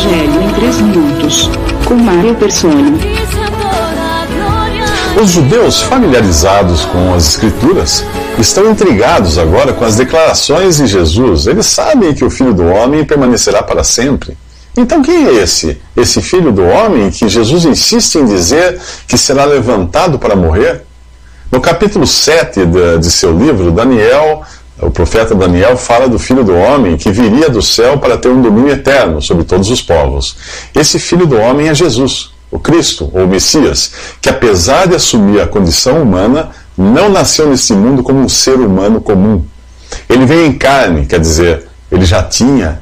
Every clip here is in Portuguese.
Evangelho em 3 minutos, com Mário Persona. Os judeus familiarizados com as Escrituras estão intrigados agora com as declarações de Jesus. Eles sabem que o Filho do Homem permanecerá para sempre. Então quem é esse Filho do Homem que Jesus insiste em dizer que será levantado para morrer? No capítulo 7 de seu livro, Daniel, o profeta Daniel, fala do Filho do Homem que viria do céu para ter um domínio eterno sobre todos os povos. Esse Filho do Homem é Jesus, o Cristo, ou Messias, que apesar de assumir a condição humana, não nasceu nesse mundo como um ser humano comum. Ele veio em carne, quer dizer, ele já tinha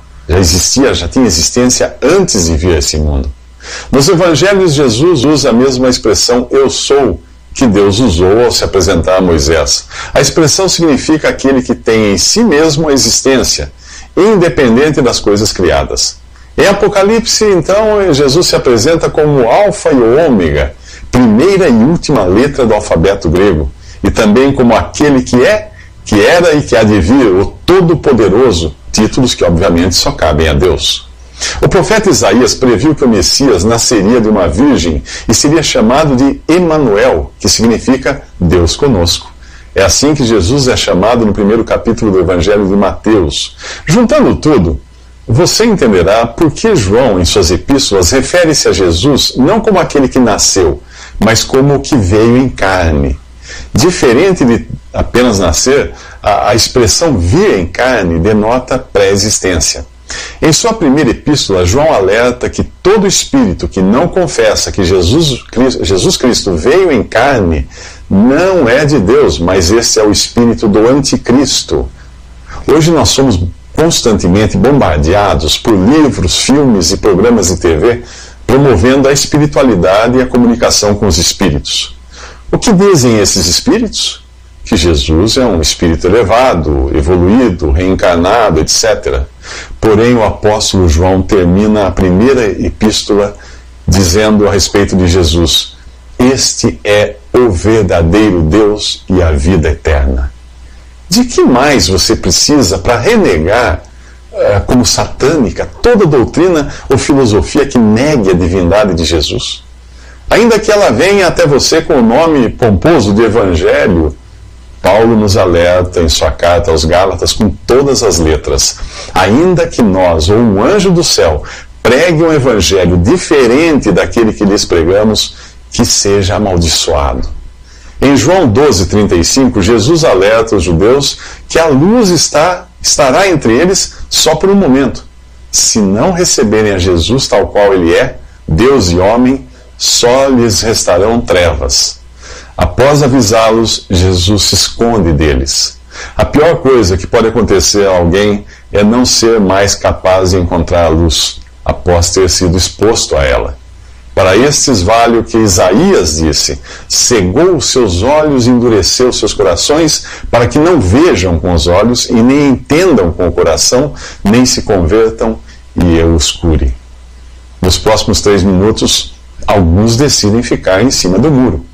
existência antes de vir a esse mundo. Nos evangelhos, Jesus usa a mesma expressão "eu sou", que Deus usou ao se apresentar a Moisés. A expressão significa aquele que tem em si mesmo a existência, independente das coisas criadas. Em Apocalipse, então, Jesus se apresenta como o Alfa e o Ômega, primeira e última letra do alfabeto grego, e também como aquele que é, que era e que há de vir, o Todo-Poderoso, títulos que obviamente só cabem a Deus. O profeta Isaías previu que o Messias nasceria de uma virgem e seria chamado de Emanuel, que significa Deus conosco. É assim que Jesus é chamado no primeiro capítulo do Evangelho de Mateus. Juntando tudo, você entenderá por que João, em suas epístolas, refere-se a Jesus não como aquele que nasceu, mas como o que veio em carne. Diferente de apenas nascer, a expressão vir em carne denota pré-existência. Em sua primeira epístola, João alerta que todo espírito que não confessa que Jesus Cristo veio em carne não é de Deus, mas esse é o espírito do anticristo. Hoje nós somos constantemente bombardeados por livros, filmes e programas de TV promovendo a espiritualidade e a comunicação com os espíritos. O que dizem esses espíritos? Que Jesus é um espírito elevado, evoluído, reencarnado, etc. Porém, o apóstolo João termina a primeira epístola dizendo a respeito de Jesus: este é o verdadeiro Deus e a vida eterna. De que mais você precisa para renegar, como satânica, toda doutrina ou filosofia que negue a divindade de Jesus? Ainda que ela venha até você com o nome pomposo de Evangelho, Paulo nos alerta em sua carta aos Gálatas com todas as letras: ainda que nós, ou um anjo do céu, pregue um evangelho diferente daquele que lhes pregamos, que seja amaldiçoado. Em João 12:35, Jesus alerta os judeus que a luz estará entre eles só por um momento. Se não receberem a Jesus tal qual ele é, Deus e homem, só lhes restarão trevas. Após avisá-los, Jesus se esconde deles. A pior coisa que pode acontecer a alguém é não ser mais capaz de encontrar a luz após ter sido exposto a ela. Para estes vale o que Isaías disse: cegou os seus olhos e endureceu os seus corações, para que não vejam com os olhos e nem entendam com o coração, nem se convertam e eu os cure. Nos próximos 3 minutos, alguns decidem ficar em cima do muro.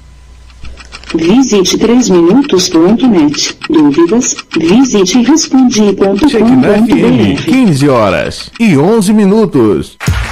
Visite 3minutos.net. Dúvidas? Visite respondi.com.br. 15 horas e 11 minutos.